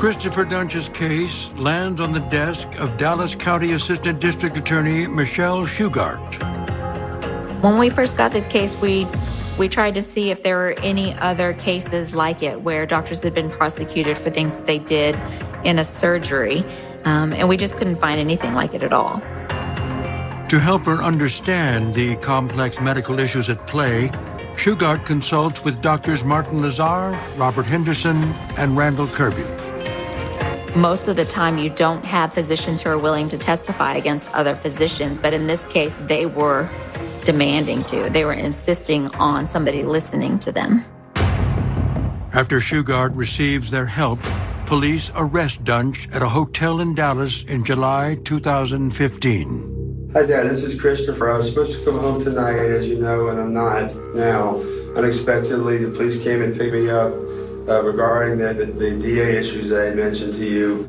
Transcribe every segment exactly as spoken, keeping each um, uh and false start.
Christopher Duntsch's case lands on the desk of Dallas County Assistant District Attorney Michelle Shugart. When we first got this case, we we tried to see if there were any other cases like it where doctors had been prosecuted for things that they did in a surgery, um, and we just couldn't find anything like it at all. To help her understand the complex medical issues at play, Shugart consults with doctors Martin Lazar, Robert Henderson, and Randall Kirby. Most of the time, you don't have physicians who are willing to testify against other physicians, but in this case, they were demanding to. They were insisting on somebody listening to them. After Shugart receives their help, police arrest Duntsch at a hotel in Dallas in July two thousand fifteen. Hi, Dad. This is Christopher. I was supposed to come home tonight, as you know, and I'm not now. Unexpectedly, the police came and picked me up uh, regarding the, the, the D A issues that I mentioned to you.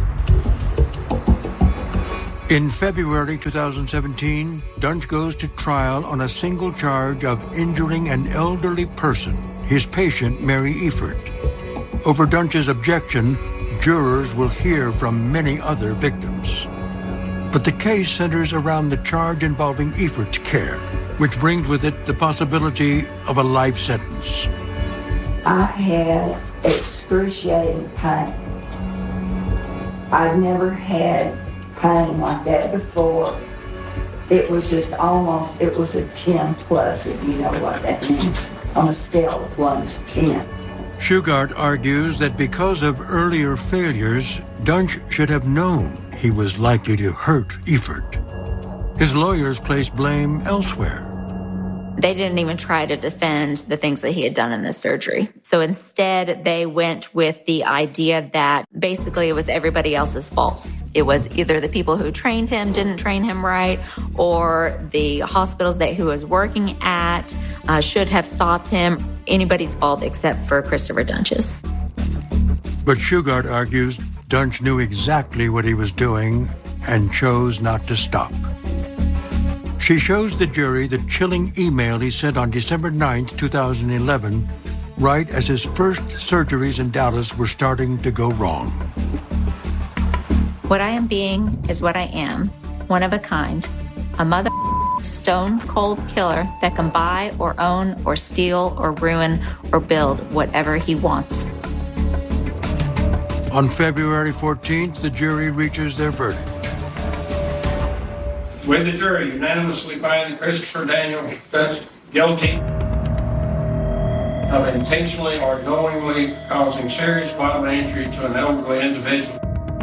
In February two thousand seventeen, Duntsch goes to trial on a single charge of injuring an elderly person, his patient, Mary Efert. Over Duntsch's objection, jurors will hear from many other victims. But the case centers around the charge involving Efert's care, which brings with it the possibility of a life sentence. I had excruciating pain. I've never had pain like that before. It was just almost, it was a ten plus, if you know what that means, on a scale of one to ten. Shugart argues that because of earlier failures, Duntsch should have known he was likely to hurt Efert. His lawyers place blame elsewhere. They didn't even try to defend the things that he had done in this surgery. So instead, they went with the idea that basically it was everybody else's fault. It was either the people who trained him didn't train him right, or the hospitals that he was working at uh, should have stopped him. Anybody's fault except for Christopher Duntsch's. But Shugart argues Duntsch knew exactly what he was doing and chose not to stop. She shows the jury the chilling email he sent on December ninth, two thousand eleven, right as his first surgeries in Dallas were starting to go wrong. What I am being is what I am, one of a kind, a mother stone-cold killer that can buy or own or steal or ruin or build whatever he wants. On February fourteenth, the jury reaches their verdict. With the jury unanimously finding Christopher Daniel Duntsch guilty of intentionally or knowingly causing serious bodily injury to an elderly individual.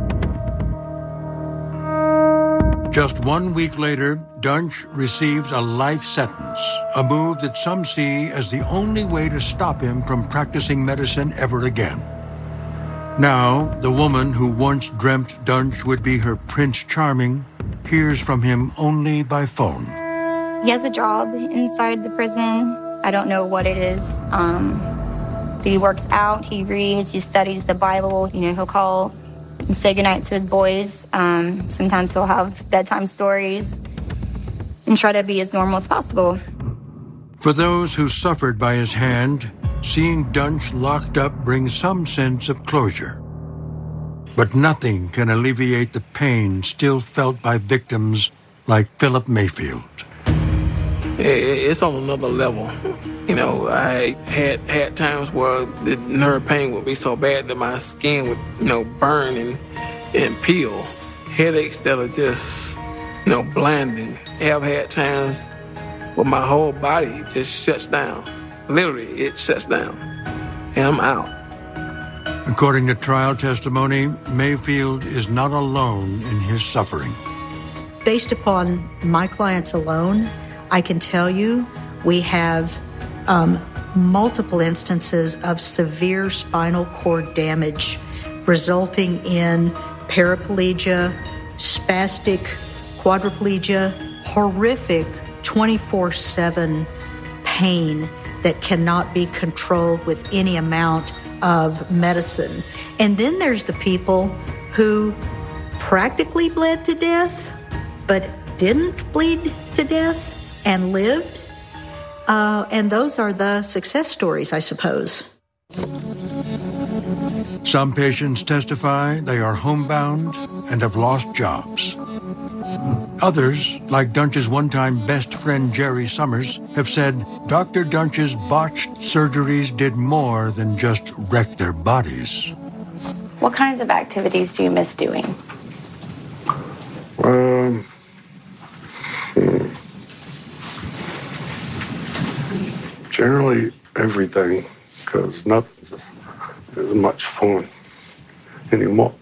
Just one week later, Duntsch receives a life sentence, a move that some see as the only way to stop him from practicing medicine ever again. Now, the woman who once dreamt Duntsch would be her Prince Charming hears from him only by phone. He has a job inside the prison. I don't know what it is. Um, he works out, he reads, he studies the Bible. You know, he'll call and say goodnight to his boys. Um, sometimes he'll have bedtime stories and try to be as normal as possible. For those who suffered by his hand, seeing Duntsch locked up brings some sense of closure. But nothing can alleviate the pain still felt by victims like Philip Mayfield. It's on another level. You know, I had had times where the nerve pain would be so bad that my skin would, you know, burn and, and peel. Headaches that are just, you know, blinding. I've had times where my whole body just shuts down. Literally, it shuts down. And I'm out. According to trial testimony, Mayfield is not alone in his suffering. Based upon my clients alone, I can tell you we have um, multiple instances of severe spinal cord damage resulting in paraplegia, spastic quadriplegia, horrific twenty-four seven pain that cannot be controlled with any amount of medicine. And then there's the people who practically bled to death, but didn't bleed to death and lived. Uh, and those are the success stories, I suppose. Some patients testify they are homebound and have lost jobs. Others, like Dunch's one-time best friend Jerry Summers, have said Doctor Dunch's botched surgeries did more than just wreck their bodies. What kinds of activities do you miss doing? Um, hmm. Generally everything, because nothing's as much fun anymore.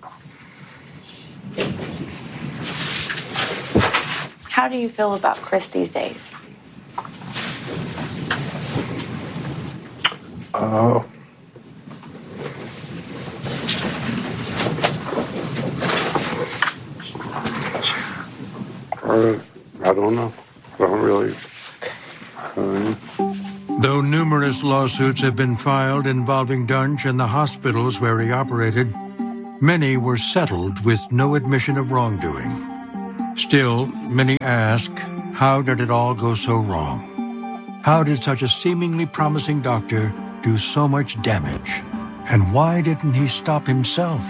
How do you feel about Chris these days? Uh, I don't know. I don't really. Uh, Though numerous lawsuits have been filed involving Dunch and the hospitals where he operated, many were settled with no admission of wrongdoing. Still, many ask, how did it all go so wrong? How did such a seemingly promising doctor do so much damage? And why didn't he stop himself?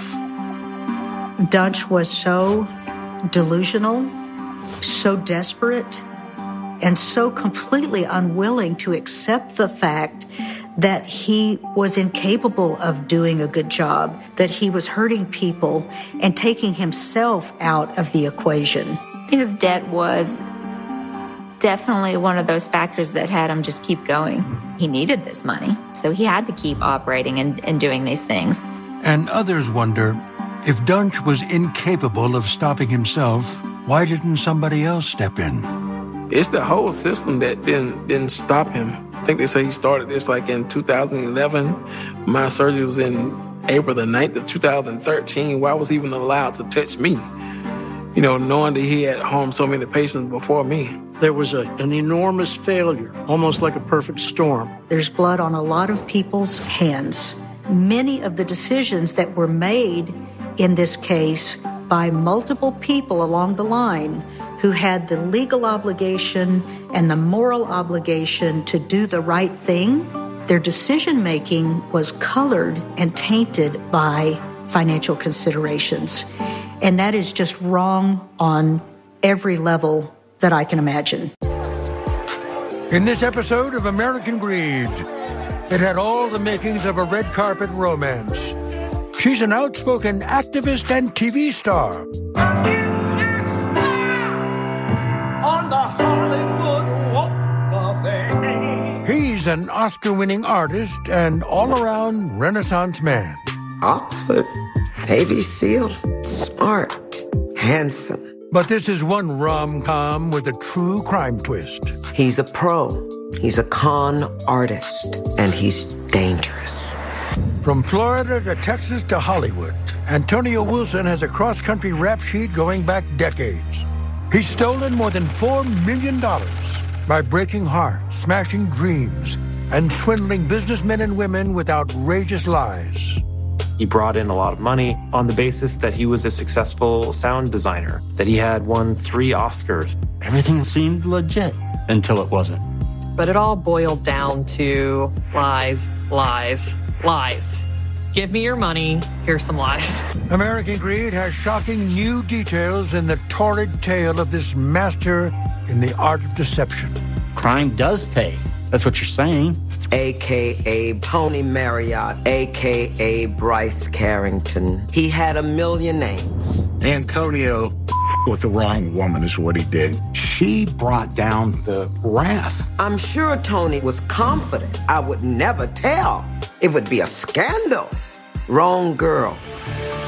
Dunch was so delusional, so desperate, and so completely unwilling to accept the fact that he was incapable of doing a good job, that he was hurting people and taking himself out of the equation. I think his debt was definitely one of those factors that had him just keep going. He needed this money, so he had to keep operating and, and doing these things. And others wonder, if Dunch was incapable of stopping himself, why didn't somebody else step in? It's the whole system that didn't didn't stop him. I think they say he started this like in two thousand eleven. My surgery was in April the ninth of two thousand thirteen. Why was he even allowed to touch me? You know, knowing that he had harmed so many patients before me. There was a, an enormous failure, almost like a perfect storm. There's blood on a lot of people's hands. Many of the decisions that were made in this case by multiple people along the line who had the legal obligation and the moral obligation to do the right thing, their decision-making was colored and tainted by financial considerations. And that is just wrong on every level that I can imagine. In this episode of American Greed, it had all the makings of a red carpet romance. She's an outspoken activist and T V star. On the Hollywood Walk of Fame. He's an Oscar-winning artist and all-around Renaissance man. Oxford, Navy SEAL, smart, handsome. But this is one rom-com with a true crime twist. He's a pro. He's a con artist, and he's dangerous. From Florida to Texas to Hollywood, Antonio Wilson has a cross-country rap sheet going back decades. He's stolen more than four million dollars by breaking hearts, smashing dreams, and swindling businessmen and women with outrageous lies. He brought in a lot of money on the basis that he was a successful sound designer, that he had won three Oscars. Everything seemed legit until it wasn't. But it all boiled down to lies, lies, lies. Give me your money, here's some lies. American Greed has shocking new details in the torrid tale of this master in the art of deception. Crime does pay. That's what you're saying. A K A Tony Marriott, A K A Bryce Carrington. He had a million names. Antonio with the wrong woman is what he did. She brought down the wrath. I'm sure Tony was confident I would never tell. It would be a scandal. Wrong girl.